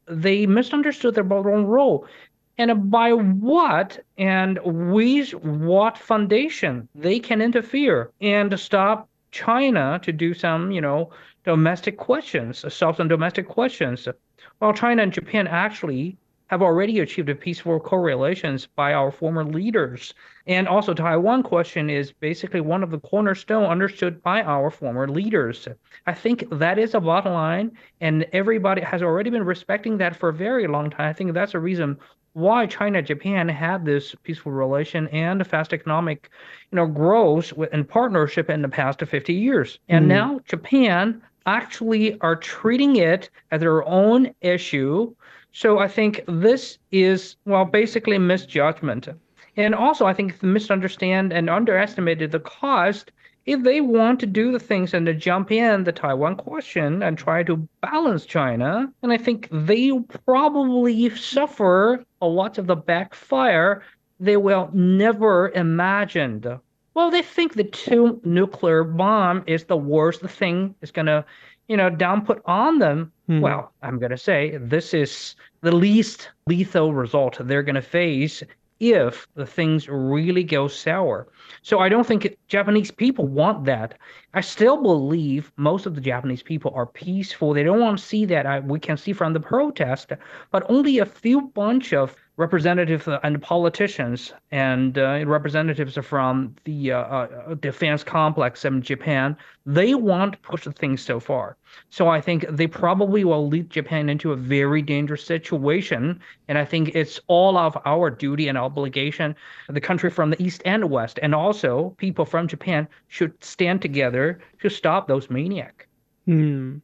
they misunderstood their own role. And by what and with what foundation they can interfere and stop China to do some, domestic questions, solve some domestic questions. While China and Japan actually have already achieved a peaceful correlations by our former leaders. And also Taiwan question is basically one of the cornerstone understood by our former leaders. I think that is a bottom line, and everybody has already been respecting that for a very long time. I think that's a reason why China and Japan had this peaceful relation and fast economic, growth and partnership in the past 50 years. And Mm, now Japan actually are treating it as their own issue. So I think this is, well, basically misjudgment. And also, I think misunderstand and underestimated the cost if they want to do the things and to jump in the Taiwan question and try to balance China, and I think they probably suffer a lot of the backfire they will never imagined. Well, they think the two nuclear bomb is the worst thing is gonna, down put on them. mm, Well, I'm gonna say this is the least lethal result they're gonna face if the things really go sour. So I don't think Japanese people want that. I still believe most of the Japanese people are peaceful. They don't want to see that. We can see from the protest, but only a few bunch of representatives and politicians and representatives from the defense complex in Japan, they want to push the things so far. So I think they probably will lead Japan into a very dangerous situation. And I think it's all of our duty and obligation, the country from the East and West, and also people from Japan should stand together to stop those maniacs. mm.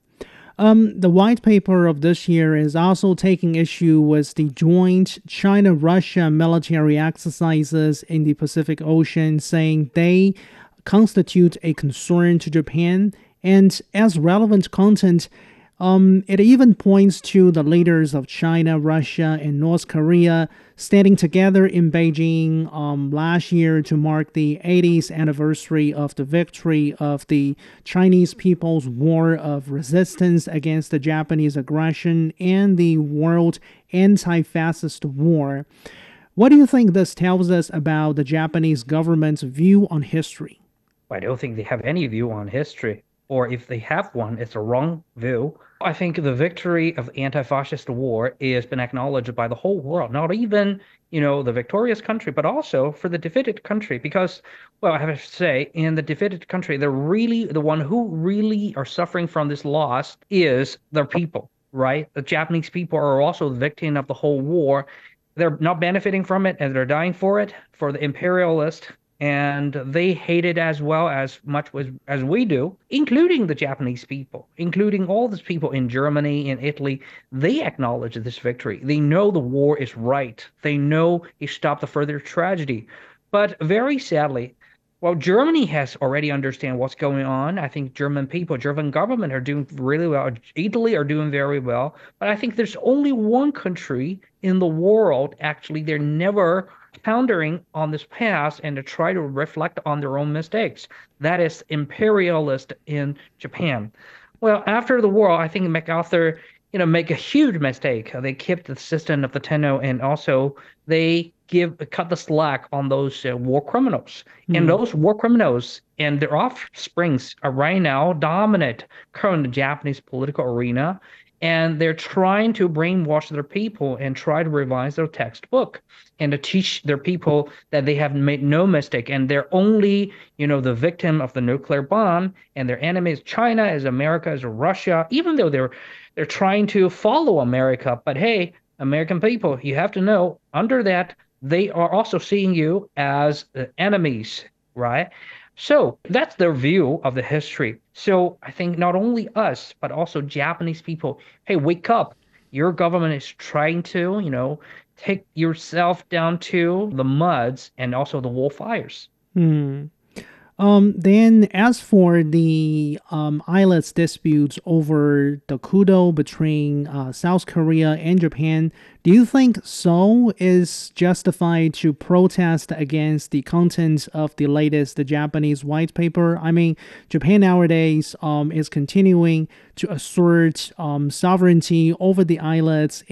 The white paper of this year is also taking issue with the joint China Russia military exercises in the Pacific Ocean, saying they constitute a concern to Japan. And as relevant content, it even points to the leaders of China, Russia, and North Korea standing together in Beijing last year to mark the 80th anniversary of the victory of the Chinese People's War of Resistance against the Japanese aggression and the World Anti-Fascist War. What do you think this tells us about the Japanese government's view on history? I don't think they have any view on history, or if they have one, it's a wrong view. I think the victory of the anti-fascist war has been acknowledged by the whole world, not even, the victorious country, but also for the defeated country. Because, well, I have to say, in the defeated country, the one who really are suffering from this loss is the people, right? The Japanese people are also the victim of the whole war. They're not benefiting from it and they're dying for it, for the imperialist, and they hate it as well as much as we do, including the Japanese people, including all these people in Germany and Italy. They acknowledge this victory. They know the war is right. They know it stopped the further tragedy. But very sadly, well, Germany has already understand what's going on. I think German people, German government are doing really well. Italy are doing very well. But I think there's only one country in the world, actually, they're never pondering on this past and to try to reflect on their own mistakes. That is imperialist in Japan. Well, after the war, I think MacArthur, make a huge mistake. They kept the system of the Tenno, and also they give cut the slack on those war criminals. And Hmm. those war criminals and their offsprings are right now dominate current Japanese political arena, and they're trying to brainwash their people and try to revise their textbook and to teach their people that they have made no mistake and they're only, the victim of the nuclear bomb, and their enemy is China, is America, is Russia, even though they're trying to follow America. But hey, American people, you have to know under that they are also seeing you as enemies, right? So that's their view of the history. So I think not only us, but also Japanese people, hey, wake up. Your government is trying to, take yourself down to the muds and also the wolf fires. Hmm. Then, as for the islets disputes over the Kudo between South Korea and Japan, do you think Seoul is justified to protest against the contents of the latest Japanese white paper? I mean, Japan nowadays is continuing to assert sovereignty over the islets